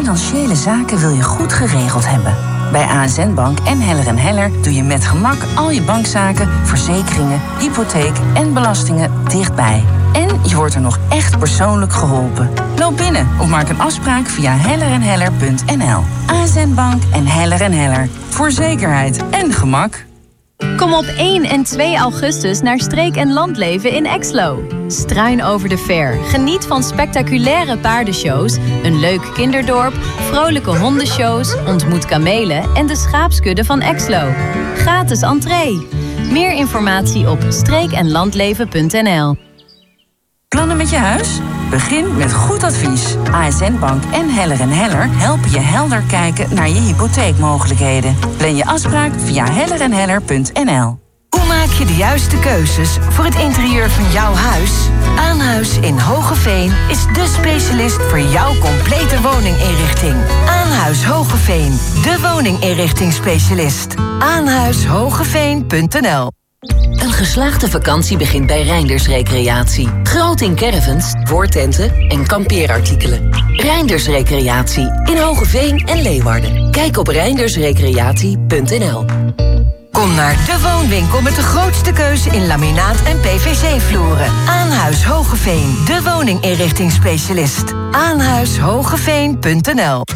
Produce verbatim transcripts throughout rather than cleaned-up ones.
financiële zaken wil je goed geregeld hebben. Bij A S N Bank en Heller en Heller doe je met gemak al je bankzaken, verzekeringen, hypotheek en belastingen dichtbij. En je wordt er nog echt persoonlijk geholpen. Loop binnen of maak een afspraak via heller en heller punt n l. A S N Bank en Heller en Heller. Voor zekerheid en gemak. Kom op één en twee augustus naar Streek- en Landleven in Exlo. Struin over de Ver. Geniet van spectaculaire paardenshows, een leuk kinderdorp, vrolijke hondenshows, ontmoet kamelen en de schaapskudde van Exlo. Gratis entree. Meer informatie op streek en landleven punt n l. Plannen met je huis? Begin met goed advies. A S N Bank en Heller en Heller helpen je helder kijken naar je hypotheekmogelijkheden. Plan je afspraak via heller en heller punt n l. Hoe maak je de juiste keuzes voor het interieur van jouw huis? Aanhuis in Hoogeveen is dé specialist voor jouw complete woninginrichting. Aanhuis Hoogeveen, de woninginrichtingsspecialist. aanhuis hogeveen punt n l. Een geslaagde vakantie begint bij Reinders Recreatie. Groot in caravans, woordtenten en kampeerartikelen. Reinders Recreatie in Hoogeveen en Leeuwarden. Kijk op reinders recreatie punt n l. Kom naar de woonwinkel met de grootste keuze in laminaat en P V C-vloeren. Aanhuis Hoogeveen, de woninginrichtingsspecialist. aanhuis hogeveen punt n l.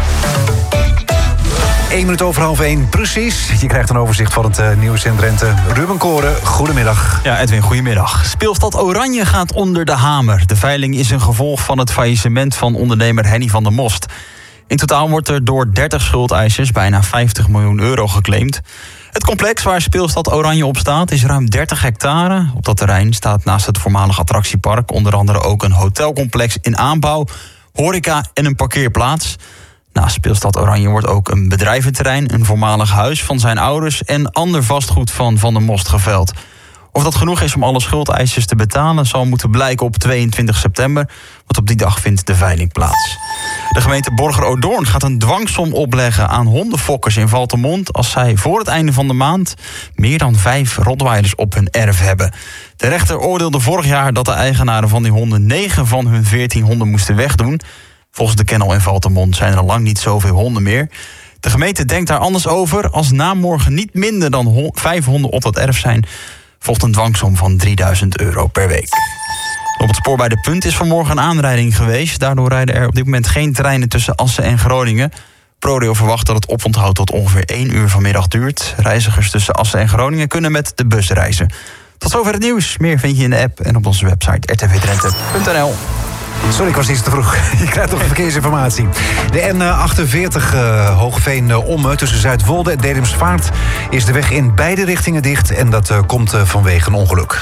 Eén minuut over half één, precies. Je krijgt een overzicht van het uh, nieuws in Drenthe. Ruben Koren, goedemiddag. Ja, Edwin, goedemiddag. Speelstad Oranje gaat onder de hamer. De veiling is een gevolg van het faillissement van ondernemer Henny van der Most. In totaal wordt er door dertig schuldeisers bijna vijftig miljoen euro geclaimd. Het complex waar Speelstad Oranje op staat is ruim dertig hectare. Op dat terrein staat naast het voormalig attractiepark onder andere ook een hotelcomplex in aanbouw, horeca en een parkeerplaats. Naast Speelstad Oranje wordt ook een bedrijventerrein, een voormalig huis van zijn ouders en ander vastgoed van Van der Most geveld. Of dat genoeg is om alle schuldeisers te betalen zal moeten blijken op tweeëntwintig september, want op die dag vindt de veiling plaats. De gemeente Borger-Odoorn gaat een dwangsom opleggen aan hondenfokkers in Valthermond als zij voor het einde van de maand meer dan vijf rottweilers op hun erf hebben. De rechter oordeelde vorig jaar dat de eigenaren van die honden negen van hun veertien honden moesten wegdoen. Volgens de kennel in Valthermond zijn er al lang niet zoveel honden meer. De gemeente denkt daar anders over. Als na morgen niet minder dan ho- vijf honden op dat erf zijn, volgt een dwangsom van drieduizend euro per week. Op het spoor bij de Punt is vanmorgen een aanrijding geweest. Daardoor rijden er op dit moment geen treinen tussen Assen en Groningen. ProRail verwacht dat het oponthoud tot ongeveer één uur vanmiddag duurt. Reizigers tussen Assen en Groningen kunnen met de bus reizen. Tot zover het nieuws. Meer vind je in de app en op onze website r t v drenthe punt n l. Sorry, ik was iets te vroeg. Je krijgt nog verkeersinformatie. De N achtenveertig uh, Hoogveen-Omme tussen Zuidwolde en Dedemsvaart is de weg in beide richtingen dicht. En dat uh, komt uh, vanwege een ongeluk.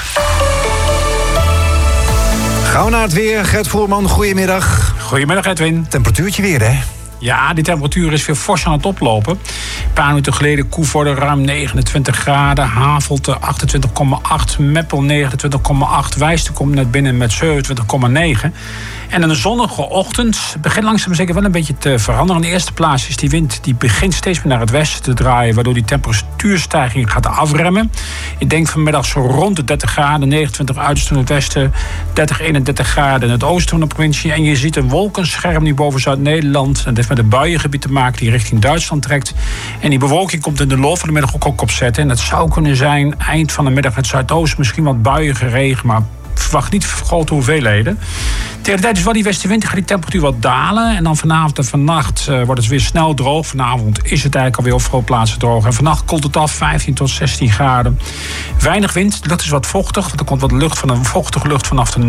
Gauw naar het weer. Gert Voerman, goedemiddag. Goedemiddag, Edwin. Temperatuurtje weer, hè? Ja, die temperatuur is weer fors aan het oplopen. Een paar minuten geleden Koevoorde ruim negenentwintig graden. Havelte achtentwintig komma acht. Meppel negenentwintig komma acht. Wijster komt net binnen met zevenentwintig komma negen. En een zonnige ochtend begint langzaam zeker wel een beetje te veranderen. In de eerste plaats is die wind die begint steeds meer naar het westen te draaien, waardoor die temperatuurstijging gaat afremmen. Ik denk vanmiddag zo rond de dertig graden, negenentwintig uiterst in het westen, dertig, eenendertig graden in het oosten van de provincie. En je ziet een wolkenscherm nu boven Zuid-Nederland. Dat heeft met een buiengebied te maken die richting Duitsland trekt. En die bewolking komt in de loop van de middag ook, ook opzetten. En dat zou kunnen zijn eind van de middag het zuidoosten, misschien wat buiige regen, maar verwacht niet grote hoeveelheden. Tegen de tijd is wel die westenwind, gaat die temperatuur wat dalen. En dan vanavond en vannacht uh, wordt het weer snel droog. Vanavond is het eigenlijk alweer op veel plaatsen droog. En vannacht koelt het af vijftien tot zestien graden. Weinig wind, de lucht is wat vochtig, want er komt wat lucht van een vochtige lucht vanaf de